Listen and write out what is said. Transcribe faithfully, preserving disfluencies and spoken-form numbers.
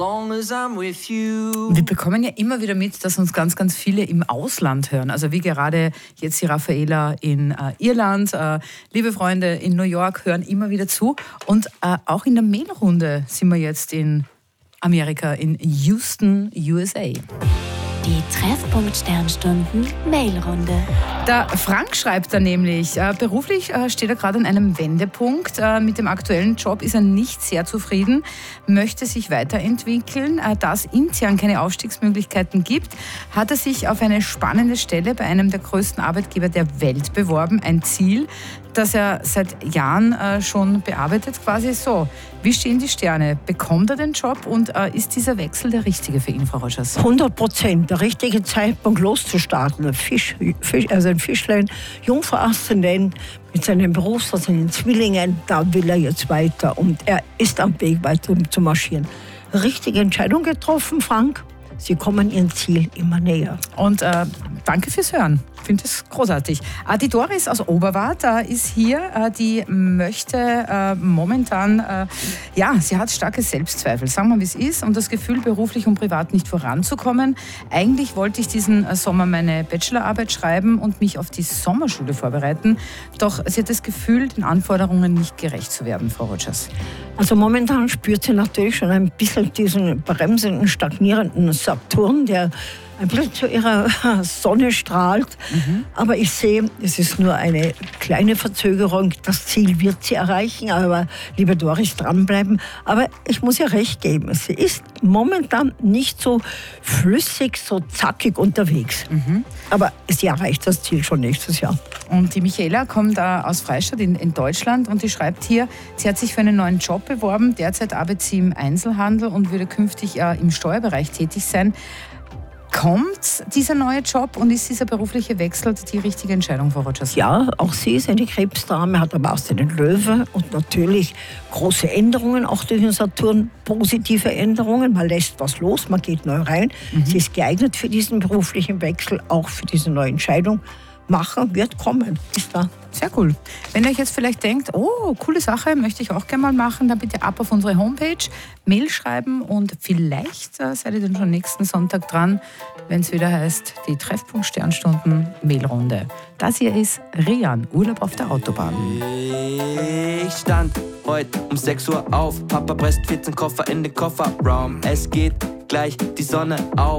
Wir bekommen ja immer wieder mit, dass uns ganz, ganz viele im Ausland hören. Also wie gerade jetzt die Raffaela in äh, Irland. Äh, liebe Freunde in New York hören immer wieder zu. Und äh, auch in der Mailrunde sind wir jetzt in Amerika, in Houston, U S A. Die Treffpunkt Sternstunden Mailrunde. Der Frank schreibt da nämlich, äh, beruflich äh, steht er gerade an einem Wendepunkt. Äh, mit dem aktuellen Job ist er nicht sehr zufrieden, möchte sich weiterentwickeln. Äh, da es intern keine Aufstiegsmöglichkeiten gibt, hat er sich auf eine spannende Stelle bei einem der größten Arbeitgeber der Welt beworben. Ein Ziel, das er seit Jahren äh, schon bearbeitet, quasi so. Wie stehen die Sterne? Bekommt er den Job und äh, ist dieser Wechsel der richtige für ihn, Frau Rogers? hundert Prozent der richtige Zeitpunkt loszustarten. Ein, Fisch, Fisch, also ein Fischlein, Jungfrau Aszendent mit seinen Berufs-, seinen Zwillingen, da will er jetzt weiter und er ist am Weg weiter zu marschieren. Richtige Entscheidung getroffen, Frank. Sie kommen ihrem Ziel immer näher. Und äh, danke fürs Hören. Ich finde es großartig. Äh, die Doris aus Oberwart äh, ist hier. Äh, die möchte äh, momentan, äh, ja, sie hat starke Selbstzweifel. Sagen wir, wie es ist. Und das Gefühl, beruflich und privat nicht voranzukommen. Eigentlich wollte ich diesen Sommer meine Bachelorarbeit schreiben und mich auf die Sommerschule vorbereiten. Doch sie hat das Gefühl, den Anforderungen nicht gerecht zu werden, Frau Rogers. Also momentan spürt sie natürlich schon ein bisschen diesen bremsenden, stagnierenden Saturn, der ein bisschen zu ihrer Sonne strahlt. Mhm. Aber ich sehe, es ist nur eine kleine Verzögerung. Das Ziel wird sie erreichen, aber liebe Doris, dranbleiben. Aber ich muss ihr recht geben, sie ist momentan nicht so flüssig, so zackig unterwegs. Mhm. Aber sie erreicht das Ziel schon nächstes Jahr. Und die Michaela kommt äh, aus Freistadt in, in Deutschland und die schreibt hier, sie hat sich für einen neuen Job beworben. Derzeit arbeitet sie im Einzelhandel und würde künftig äh, im Steuerbereich tätig sein. Kommt dieser neue Job und ist dieser berufliche Wechsel die richtige Entscheidung, Frau Rogers? Ja, auch sie ist eine Krebsdame, hat aber auch den Löwe und natürlich große Änderungen, auch durch den Saturn, positive Änderungen. Man lässt was los, man geht neu rein. Mhm. Sie ist geeignet für diesen beruflichen Wechsel, auch für diese neue Entscheidung. Machen wird kommen, ist da. Sehr cool. Wenn ihr euch jetzt vielleicht denkt, oh, coole Sache, möchte ich auch gerne mal machen, dann bitte ab auf unsere Homepage, Mail schreiben und vielleicht äh, seid ihr dann schon nächsten Sonntag dran, wenn es wieder heißt, die Treffpunkt Sternstunden Mailrunde. Das hier ist Rian, Urlaub auf der Autobahn. Ich stand heute um sechs Uhr auf, Papa presst vierzehn Koffer in den Kofferraum. Es geht gleich die Sonne auf.